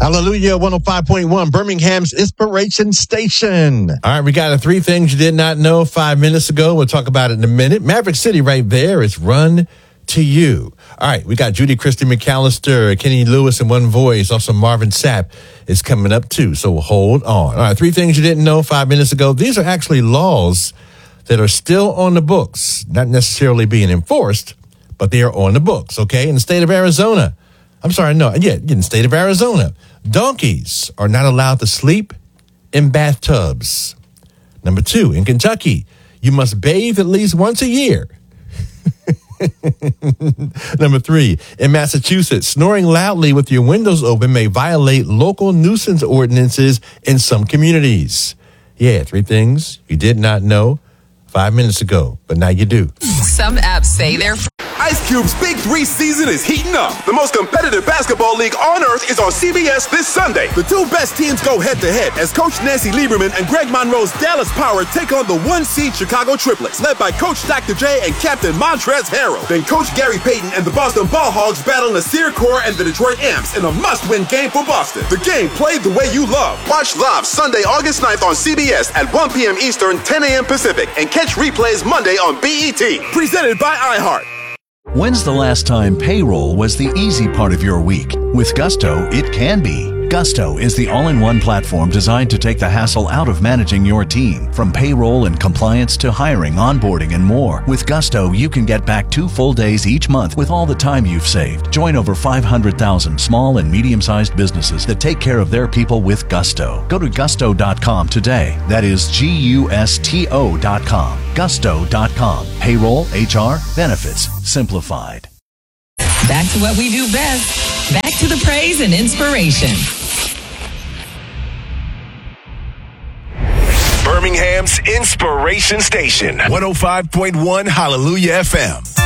Hallelujah, 105.1, Birmingham's Inspiration Station. All right, we got 3 things you did not know 5 minutes ago. We'll talk about it in a minute. Maverick City right there is Run to You. All right, we got Judy Christie McAllister, Kenny Lewis in one voice. Also, Marvin Sapp is coming up too, so hold on. All right, 3 things you didn't know 5 minutes ago. These are actually laws that are still on the books, not necessarily being enforced, but they are on the books, okay? In the state of Arizona, in the state of Arizona, donkeys are not allowed to sleep in bathtubs. Number 2, in Kentucky, you must bathe at least once a year. Number 3, in Massachusetts, snoring loudly with your windows open may violate local nuisance ordinances in some communities. Yeah, 3 things you did not know 5 minutes ago, but now you do. Some apps say they're... Ice Cube's Big 3 season is heating up. The most competitive basketball league on earth is on CBS this Sunday. The 2 best teams go head-to-head as Coach Nancy Lieberman and Greg Monroe's Dallas Power take on the 1-seed Chicago Triplets, led by Coach Dr. J and Captain Montrezl Harrell. Then Coach Gary Payton and the Boston Ball Hogs battle Nasir Kaur and the Detroit Amps in a must-win game for Boston. The game played the way you love. Watch live Sunday, August 9th on CBS at 1 p.m. Eastern, 10 a.m. Pacific, and catch replays Monday on BET. Presented by iHeart. When's the last time payroll was the easy part of your week? With Gusto, it can be. Gusto is the all-in-one platform designed to take the hassle out of managing your team. From payroll and compliance to hiring, onboarding, and more. With Gusto, you can get back 2 full days each month with all the time you've saved. Join over 500,000 small and medium-sized businesses that take care of their people with Gusto. Go to gusto.com today. That is GUSTO.com. Gusto.com. Payroll, HR, benefits, simplified. Back to what we do best. Back to the praise and inspiration. Birmingham's Inspiration Station, 105.1 Hallelujah FM.